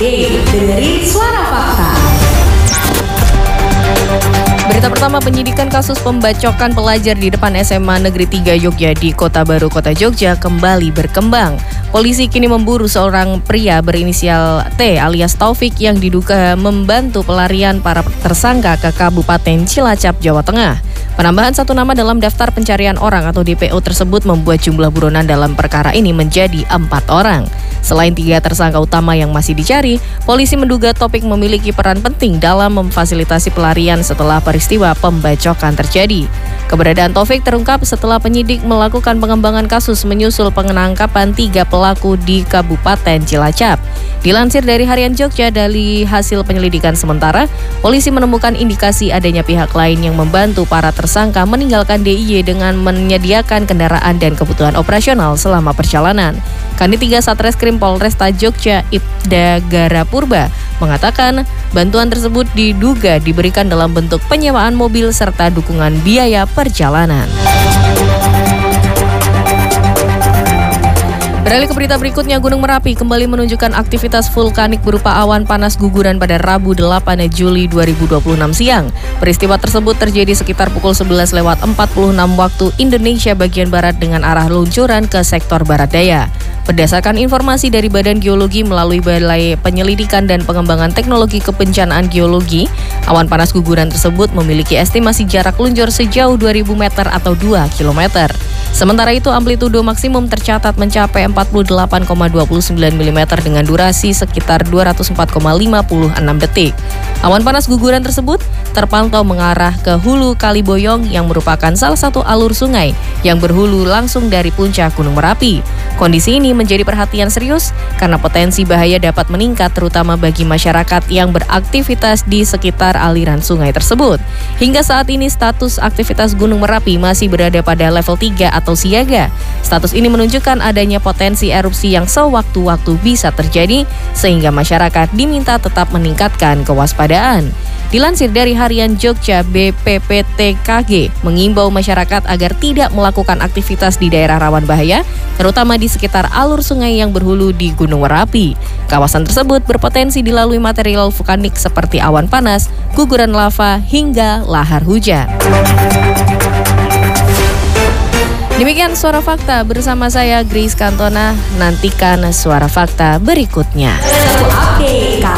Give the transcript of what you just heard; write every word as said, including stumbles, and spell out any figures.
update, dengerin suara fakta. Berita pertama, penyidikan kasus pembacokan pelajar di depan S M A Negeri tiga Yogya di Kota Baru, Kota Jogja kembali berkembang. Polisi kini memburu seorang pria berinisial T alias Taufik yang diduga membantu pelarian para tersangka ke Kabupaten Cilacap, Jawa Tengah. Penambahan satu nama dalam daftar pencarian orang atau D P O tersebut membuat jumlah buronan dalam perkara ini menjadi empat orang. Selain tiga tersangka utama yang masih dicari, polisi menduga Taufik memiliki peran penting dalam memfasilitasi pelarian setelah peristiwa pembacokan terjadi. Keberadaan Taufik terungkap setelah penyidik melakukan pengembangan kasus menyusul penangkapan tiga pelaku di Kabupaten Cilacap. Dilansir dari Harian Jogja, dari hasil penyelidikan sementara, polisi menemukan indikasi adanya pihak lain yang membantu para tersangka meninggalkan D I Y dengan menyediakan kendaraan dan kebutuhan operasional selama perjalanan. Kanit tiga Satreskrim Polresta Jogja, Ibda Garapurba, mengatakan bantuan tersebut diduga diberikan dalam bentuk penyewaan mobil serta dukungan biaya perjalanan. Beralih ke berita berikutnya, Gunung Merapi kembali menunjukkan aktivitas vulkanik berupa awan panas guguran pada Rabu delapan Juli dua ribu dua puluh enam siang. Peristiwa tersebut terjadi sekitar pukul sebelas lewat empat puluh enam waktu Indonesia bagian Barat dengan arah luncuran ke sektor Barat Daya. Berdasarkan informasi dari Badan Geologi melalui Balai Penyelidikan dan Pengembangan Teknologi Kebencanaan Geologi, awan panas guguran tersebut memiliki estimasi jarak luncur sejauh dua ribu meter atau dua kilometer. Sementara itu, amplitudo maksimum tercatat mencapai empat puluh delapan koma dua sembilan milimeter dengan durasi sekitar dua ratus empat koma lima enam detik. Awan panas guguran tersebut terpantau mengarah ke hulu Kali Boyong yang merupakan salah satu alur sungai yang berhulu langsung dari puncak Gunung Merapi. Kondisi ini menjadi perhatian serius karena potensi bahaya dapat meningkat terutama bagi masyarakat yang beraktivitas di sekitar aliran sungai tersebut. Hingga saat ini status aktivitas Gunung Merapi masih berada pada level tiga atau siaga. Status ini menunjukkan adanya potensi erupsi yang sewaktu-waktu bisa terjadi sehingga masyarakat diminta tetap meningkatkan kewaspadaan. Dilansir dari Harian Jogja, B P P T K G mengimbau masyarakat agar tidak melakukan aktivitas di daerah rawan bahaya, terutama di sekitar alur sungai yang berhulu di Gunung Merapi. Kawasan tersebut berpotensi dilalui material vulkanik seperti awan panas, guguran lava, hingga lahar hujan. Demikian Suara Fakta bersama saya Grace Cantona. Nantikan Suara Fakta berikutnya. Satu update.